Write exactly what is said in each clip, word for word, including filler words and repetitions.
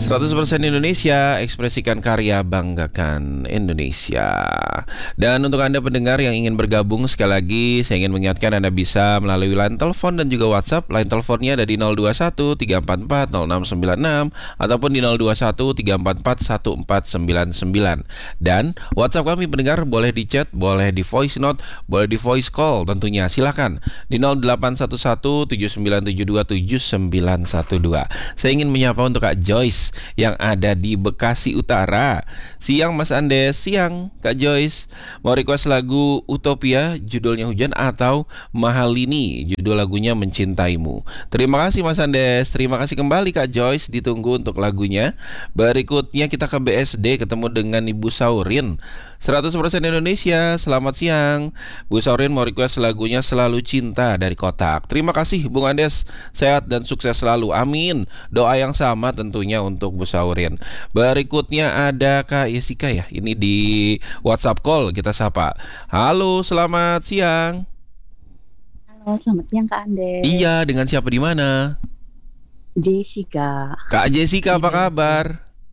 seratus persen Indonesia, ekspresikan karya, banggakan Indonesia. Dan untuk Anda pendengar yang ingin bergabung, sekali lagi saya ingin mengingatkan Anda bisa melalui line telepon dan juga WhatsApp. Line teleponnya ada di nol dua satu tiga empat empat nol enam sembilan enam ataupun di nol dua satu tiga empat empat satu empat sembilan sembilan. Dan WhatsApp kami pendengar boleh di chat, boleh di voice note, boleh di voice call tentunya. Silakan di nol delapan satu satu tujuh sembilan tujuh dua tujuh sembilan satu dua. Saya ingin menyapa untuk Kak Joyce yang ada di Bekasi Utara. Siang Mas Andes, siang Kak Joyce. Mau request lagu Utopia, judulnya Hujan, atau Mahalini, judul lagunya Mencintaimu. Terima kasih Mas Andes, terima kasih kembali Kak Joyce, ditunggu untuk lagunya. Berikutnya kita ke B S D, ketemu dengan Ibu Saurin. seratus persen Indonesia, selamat siang. Bu Saurin mau request lagunya Selalu Cinta dari Kotak. Terima kasih Bung Andes, sehat dan sukses selalu, amin. Doa yang sama tentunya untuk Bu Saurin. Berikutnya ada Kak Jessica ya, ini di WhatsApp call kita sapa. Halo, selamat siang. Halo, selamat siang Kak Andes. Iya, dengan siapa di mana? Jessica. Kak Jessica, apa kabar?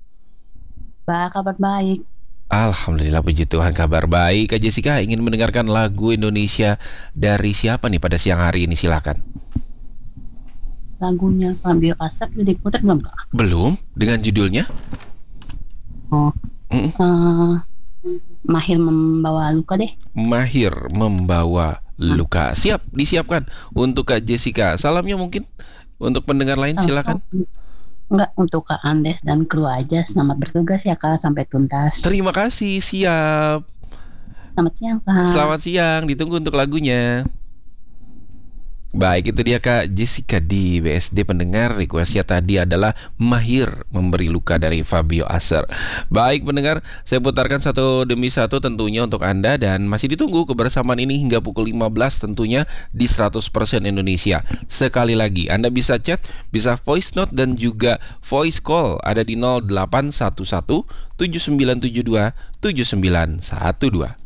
Ba, kabar baik. Alhamdulillah, puji Tuhan, kabar baik. Kak Jessica ingin mendengarkan lagu Indonesia dari siapa nih pada siang hari ini? Silakan. Lagunya Fabio Asap udah diputar belum Kak? Belum, dengan judulnya? Oh, Mm. uh, Mahir Membawa Luka deh. Mahir Membawa Luka. Siap, disiapkan untuk Kak Jessica. Salamnya mungkin untuk pendengar lain, Sama- silakan. Enggak, untuk Kak Andes dan kru aja. Selamat bertugas ya Kak sampai tuntas. Terima kasih, siap. Selamat siang Kak. Selamat siang, ditunggu untuk lagunya. Baik, itu dia Kak Jessica di B S D pendengar. Requestnya tadi adalah Mahir Memberi Luka dari Fabio Asar. Baik pendengar, saya putarkan satu demi satu tentunya untuk Anda. Dan masih ditunggu kebersamaan ini hingga pukul lima belas tentunya di seratus persen Indonesia. Sekali lagi, Anda bisa chat, bisa voice note dan juga voice call. Ada di nol delapan satu satu tujuh sembilan tujuh dua tujuh sembilan satu dua.